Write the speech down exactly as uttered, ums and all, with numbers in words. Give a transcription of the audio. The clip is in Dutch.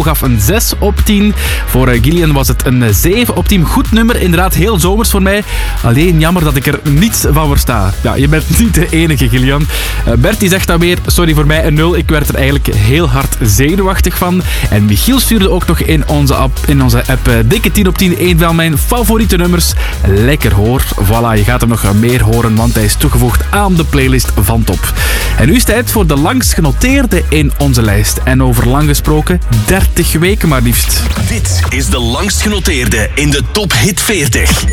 gaf een zes op tien. Voor uh, Gillian was het een zeven op tien. Goed nummer, inderdaad heel zomers voor mij. Alleen jammer dat ik er niets van versta. Ja, je bent niet de enige, Gillian. Uh, Bert die zegt dan weer, sorry voor mij een nul. Ik werd er eigenlijk heel hard zenuwachtig van. En Michiel stuurde ook nog in onze app, in onze app uh, dikke tien op tien. Een van mijn favoriete nummers. Lekker hoor. Voilà, je gaat hem nog meer horen, want hij is toegevoegd aan de playlist van Top. En nu is het tijd voor de langst genoteerde in onze lijst. En over lang gesproken, dertig weken maar liefst. Dit is de langst genoteerde in de Top Hit veertig.